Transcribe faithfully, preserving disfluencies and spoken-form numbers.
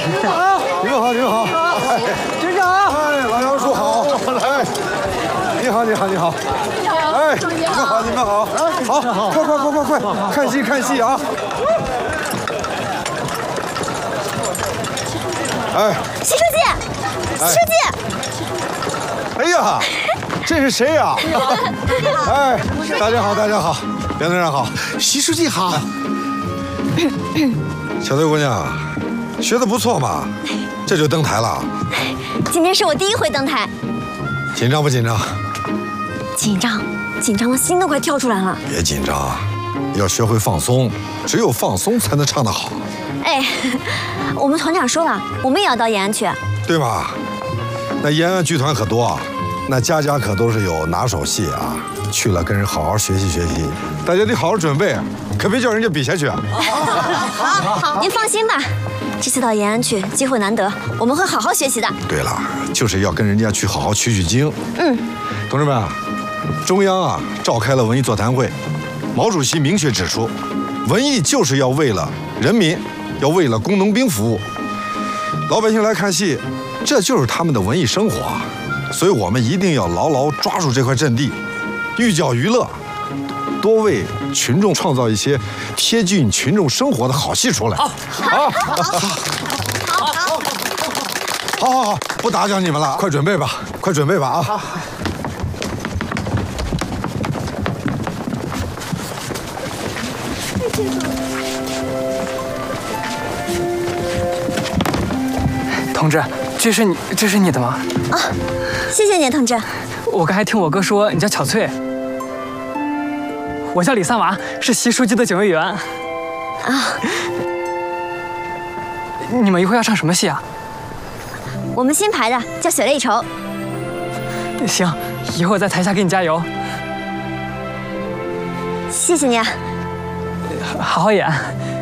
好，你们好，你们好。 局长， 哎，老杨叔好。哎，你好，你好，你好。哎，你们好，你们好。好，快快快快快，看戏看戏啊！哎， 习书记，习书记。 哎呀，这是谁呀？哎，大家好，大家好，梁队长好， 习书记好。 小崔姑娘，学的不错嘛，这就登台了。 今天是我第一回登台， 紧张不紧张？ 紧张，紧张的心都快跳出来了。 别紧张，要学会放松，只有放松才能唱得好。 哎，我们团长说了，我们也要到延安去， 对吧？那延安剧团可多啊，那家家可都是有拿手戏啊，去了跟人好好学习学习，大家得好好准备，可别叫人家比下去啊。 好，您放心吧，这次到延安去，机会难得，我们会好好学习的。 对了，就是要跟人家去好好取取经。嗯，同志们啊，中央啊召开了文艺座谈会，毛主席明确指出，文艺就是要为了人民，要为了工农兵服务。老百姓来看戏，这就是他们的文艺生活啊，所以我们一定要牢牢抓住这块阵地，寓教于乐，多为群众创造一些贴近群众生活的好戏出来。好，好，好，好，好，好，好，不打搅你们了，快准备吧，快准备吧啊！好。 同志，这是你，这是你的吗？ 啊，谢谢你，同志。 我刚才听我哥说你叫巧翠，我叫李三娃，是习书记的警卫员。啊，你们一会儿要唱什么戏啊？ 我们新排的叫《血泪愁》。 行，一会儿在台下给你加油。 谢谢你啊。 好好演。